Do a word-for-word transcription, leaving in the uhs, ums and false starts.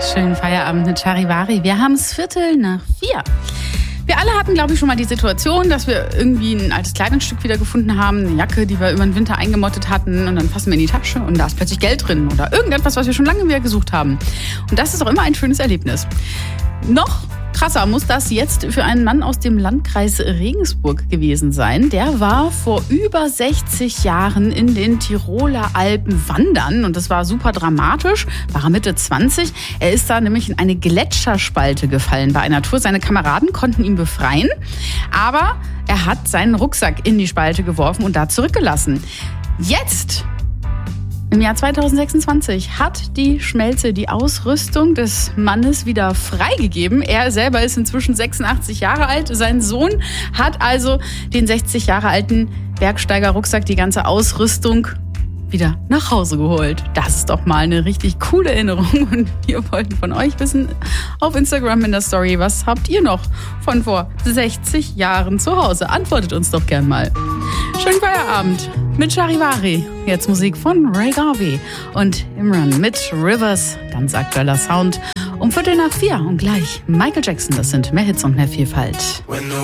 Schönen Feierabend mit Charivari. Wir haben es Viertel nach vier. Wir alle hatten, glaube ich, schon mal die Situation, dass wir irgendwie ein altes Kleidungsstück wiedergefunden haben, eine Jacke, die wir über den Winter eingemottet hatten, und dann fassen wir in die Tasche und da ist plötzlich Geld drin oder irgendetwas, was wir schon lange wieder gesucht haben. Und das ist auch immer ein schönes Erlebnis. Noch krasser muss das jetzt für einen Mann aus dem Landkreis Regensburg gewesen sein. Der war vor über sechzig Jahren in den Tiroler Alpen wandern und das war super dramatisch. War er Mitte zwanzig. Er ist da nämlich in eine Gletscherspalte gefallen bei einer Tour. Seine Kameraden konnten ihn befreien, aber er hat seinen Rucksack in die Spalte geworfen und da zurückgelassen. Jetzt, im Jahr zweitausendsechsundzwanzig, hat die Schmelze die Ausrüstung des Mannes wieder freigegeben. Er selber ist inzwischen sechsundachtzig Jahre alt. Sein Sohn hat also den sechzig Jahre alten Bergsteiger-Rucksack, die ganze Ausrüstung, wieder nach Hause geholt. Das ist doch mal eine richtig coole Erinnerung. Und wir wollten von euch wissen, auf Instagram in der Story, was habt ihr noch von vor sechzig Jahren zu Hause? Antwortet uns doch gern mal. Schönen Feierabend mit Charivari. Jetzt Musik von Ray Garvey und Imran mit Rivers. Ganz aktueller Sound um Viertel nach vier und gleich Michael Jackson. Das sind mehr Hits und mehr Vielfalt.